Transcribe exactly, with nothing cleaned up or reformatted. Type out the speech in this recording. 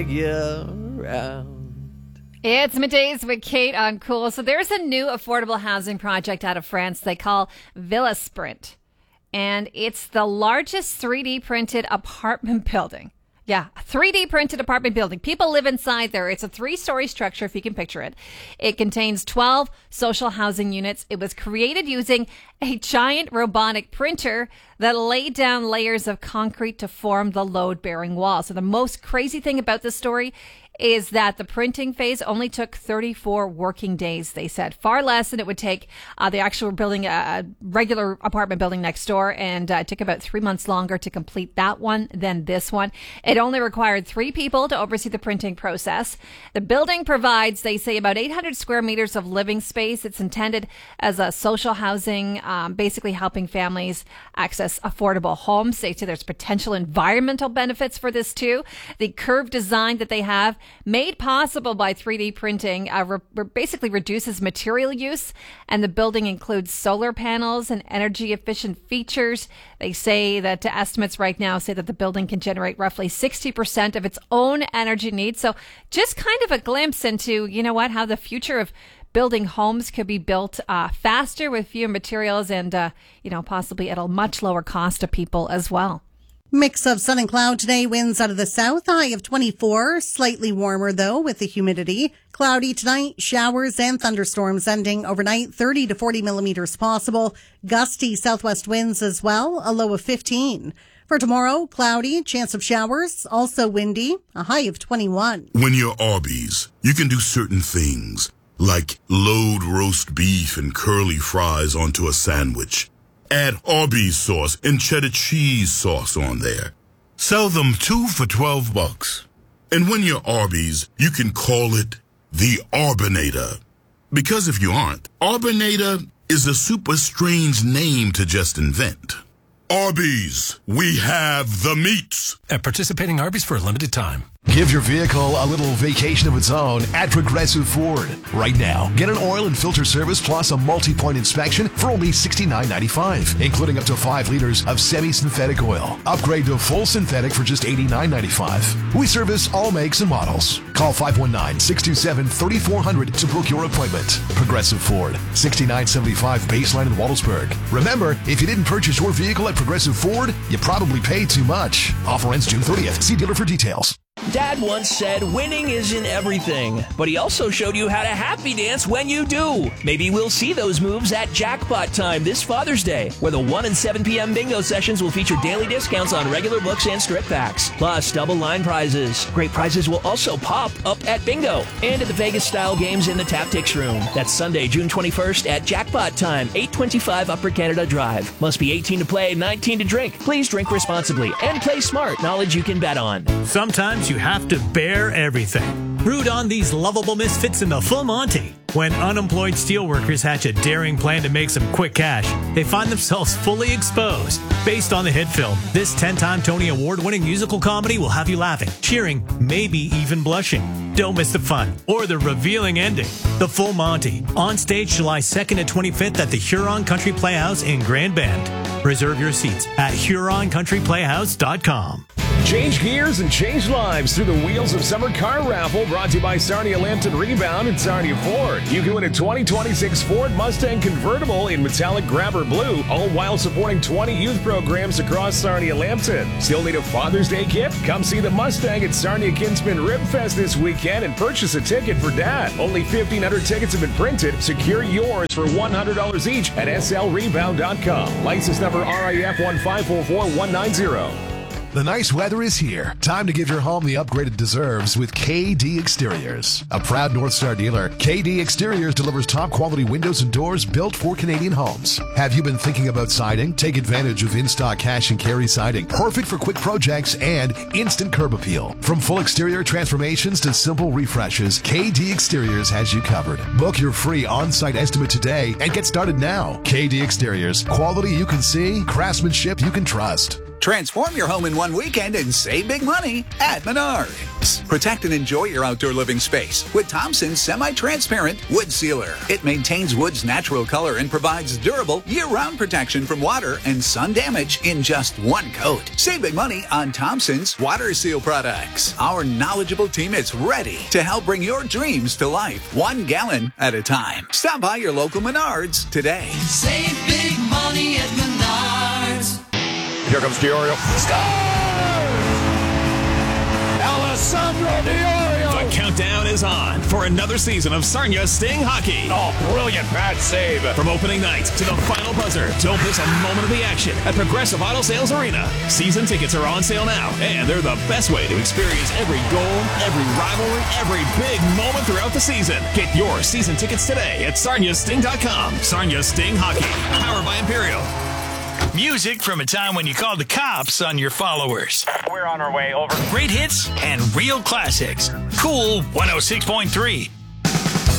Yeah, around. It's Middays with Kate on Cool. So there's a new affordable housing project out of France they call Villa Sprint. And it's the largest three D printed apartment building. Yeah, a three D printed apartment building. People live inside there. It's a three-story structure, if you can picture it. It contains twelve social housing units. It was created using a giant robotic printer that laid down layers of concrete to form the load-bearing wall. So the most crazy thing about this story is that the printing phase only took thirty-four working days, they said. Far less than it would take. Uh, they actually were building a, a regular apartment building next door, and uh, it took about three months longer to complete that one than this one. It only required three people to oversee the printing process. The building provides, they say, about eight hundred square meters of living space. It's intended as a social housing, um, basically helping families access affordable homes. They say there's potential environmental benefits for this too. The curved design that they have, made possible by three D printing, uh, re- basically reduces material use, and the building includes solar panels and energy efficient features. They say that uh, estimates right now say that the building can generate roughly sixty percent of its own energy needs. So just kind of a glimpse into, you know what, how the future of building homes could be built uh, faster with fewer materials and, uh, you know, possibly at a much lower cost to people as well. Mix of sun and cloud today, winds out of the south, high of twenty-four. Slightly warmer, though, with the humidity. Cloudy tonight, showers and thunderstorms ending overnight, thirty to forty millimeters possible. Gusty southwest winds as well, a low of fifteen. For tomorrow, cloudy, chance of showers, also windy, a high of twenty-one. When you're Arby's, you can do certain things, like load roast beef and curly fries onto a sandwich. Add Arby's sauce and cheddar cheese sauce on there. Sell them two for twelve bucks. And when you're Arby's, you can call it the Arbinator. Because if you aren't, Arbinator is a super strange name to just invent. Arby's, we have the meats. At participating Arby's for a limited time. Give your vehicle a little vacation of its own at Progressive Ford. Right now, get an oil and filter service plus a multi-point inspection for only sixty-nine ninety-five, including up to five liters of semi-synthetic oil. Upgrade to full synthetic for just eighty-nine ninety-five. We service all makes and models. Call five one nine, six two seven, three four zero zero to book your appointment. Progressive Ford, sixty-nine seventy-five Baseline in Waldelsburg. Remember, if you didn't purchase your vehicle at Progressive Ford, you probably paid too much. Offer ends June thirtieth. See dealer for details. Dad once said winning isn't everything, but he also showed you how to happy dance when you do. Maybe we'll see those moves at Jackpot Time this Father's Day, where the one and seven p.m. bingo sessions will feature daily discounts on regular books and strip packs, plus double line prizes. Great prizes will also pop up at bingo and at the Vegas-style games in the Tactics Room. That's Sunday, June twenty-first at Jackpot Time, eight twenty-five Upper Canada Drive. Must be eighteen to play, nineteen to drink. Please drink responsibly and play smart. Knowledge you can bet on. Sometimes you have to bear everything. Root on these lovable misfits in the Full Monty. When unemployed steelworkers hatch a daring plan to make some quick cash, they find themselves fully exposed. Based on the hit film, this ten-time Tony Award-winning musical comedy will have you laughing, cheering, maybe even blushing. Don't miss the fun or the revealing ending. The Full Monty, on stage July second and twenty-fifth at the Huron Country Playhouse in Grand Bend. Reserve your seats at huron country playhouse dot com. Change gears and change lives through the Wheels of Summer Car Raffle, brought to you by Sarnia Lambton Rebound and Sarnia Ford. You can win a twenty twenty-six Ford Mustang convertible in metallic grabber blue, all while supporting twenty youth programs across Sarnia Lambton. Still need a Father's Day gift? Come see the Mustang at Sarnia Kinsman Rib Fest this weekend and purchase a ticket for Dad. Only fifteen hundred tickets have been printed. Secure yours for one hundred dollars each at S L rebound dot com. License number R I F one five four four one nine zero. The nice weather is here. Time to give your home the upgrade it deserves with K D Exteriors. A proud North Star dealer, K D Exteriors delivers top quality windows and doors built for Canadian homes. Have you been thinking about siding? Take advantage of in-stock cash and carry siding. Perfect for quick projects and instant curb appeal. From full exterior transformations to simple refreshes, K D Exteriors has you covered. Book your free on-site estimate today and get started now. K D Exteriors. Quality you can see, craftsmanship you can trust. Transform your home in one weekend and save big money at Menards. Protect and enjoy your outdoor living space with Thompson's semi-transparent wood sealer. It maintains wood's natural color and provides durable year-round protection from water and sun damage in just one coat. Save big money on Thompson's water seal products. Our knowledgeable team is ready to help bring your dreams to life, one gallon at a time. Stop by your local Menards today. Save big money at Menards. Here comes Diorio. Scores! Alessandro Diorio! The countdown is on for another season of Sarnia Sting Hockey. Oh, brilliant bad save. From opening night to the final buzzer, don't miss a moment of the action at Progressive Auto Sales Arena. Season tickets are on sale now, and they're the best way to experience every goal, every rivalry, every big moment throughout the season. Get your season tickets today at sarnia sting dot com. Sarnia Sting Hockey, powered by Imperial. Music from a time when you called the cops on your followers. We're on our way, over. Great hits and real classics. Cool one oh six point three.